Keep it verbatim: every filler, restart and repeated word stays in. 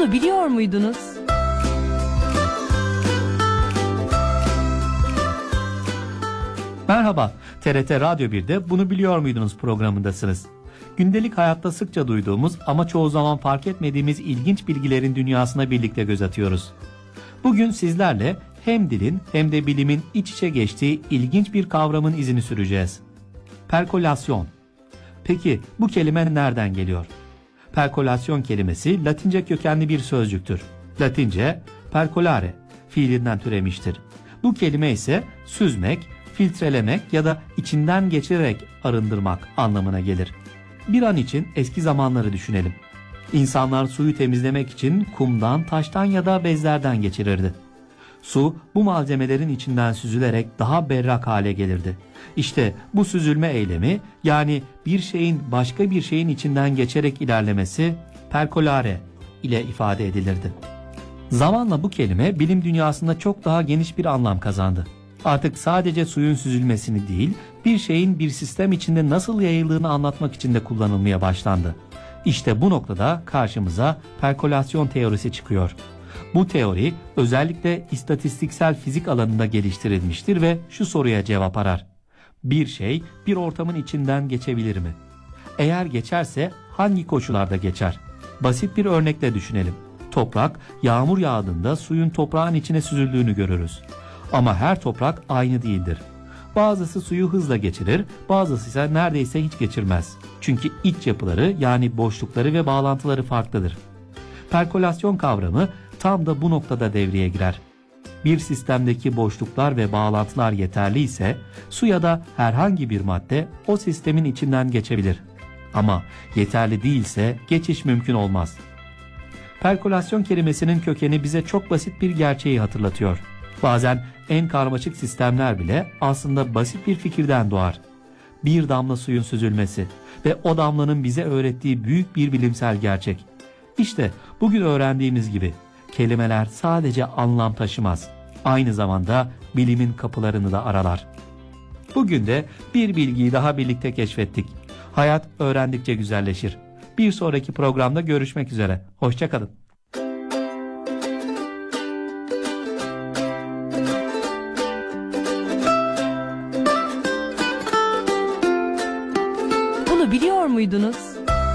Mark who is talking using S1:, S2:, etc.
S1: Bunu biliyor muydunuz?
S2: Merhaba, T R T Radyo bir'de Bunu Biliyor Muydunuz programındasınız. Gündelik hayatta sıkça duyduğumuz ama çoğu zaman fark etmediğimiz ilginç bilgilerin dünyasına birlikte göz atıyoruz. Bugün sizlerle hem dilin hem de bilimin iç içe geçtiği ilginç bir kavramın izini süreceğiz. Perkolasyon. Peki bu kelime nereden geliyor? Perkolasyon kelimesi Latince kökenli bir sözcüktür. Latince percolare fiilinden türemiştir. Bu kelime ise süzmek, filtrelemek ya da içinden geçirerek arındırmak anlamına gelir. Bir an için eski zamanları düşünelim. İnsanlar suyu temizlemek için kumdan, taştan ya da bezlerden geçirirdi. Su bu malzemelerin içinden süzülerek daha berrak hale gelirdi. İşte bu süzülme eylemi, yani bir şeyin başka bir şeyin içinden geçerek ilerlemesi percolare ile ifade edilirdi. Zamanla bu kelime bilim dünyasında çok daha geniş bir anlam kazandı. Artık sadece suyun süzülmesini değil, bir şeyin bir sistem içinde nasıl yayıldığını anlatmak için de kullanılmaya başlandı. İşte bu noktada karşımıza perkolasyon teorisi çıkıyor. Bu teori özellikle istatistiksel fizik alanında geliştirilmiştir ve şu soruya cevap arar. Bir şey bir ortamın içinden geçebilir mi? Eğer geçerse hangi koşullarda geçer? Basit bir örnekle düşünelim. Toprak, yağmur yağdığında suyun toprağın içine süzüldüğünü görürüz. Ama her toprak aynı değildir. Bazısı suyu hızla geçirir, bazısı ise neredeyse hiç geçirmez. Çünkü iç yapıları, yani boşlukları ve bağlantıları farklıdır. Perkolasyon kavramı tam da bu noktada devreye girer. Bir sistemdeki boşluklar ve bağlantılar yeterli ise su ya da herhangi bir madde o sistemin içinden geçebilir. Ama yeterli değilse geçiş mümkün olmaz. Perkolasyon kelimesinin kökeni bize çok basit bir gerçeği hatırlatıyor. Bazen en karmaşık sistemler bile aslında basit bir fikirden doğar. Bir damla suyun süzülmesi ve o damlanın bize öğrettiği büyük bir bilimsel gerçek. İşte bugün öğrendiğimiz gibi kelimeler sadece anlam taşımaz. Aynı zamanda bilimin kapılarını da aralar. Bugün de bir bilgiyi daha birlikte keşfettik. Hayat öğrendikçe güzelleşir. Bir sonraki programda görüşmek üzere. Hoşça kalın.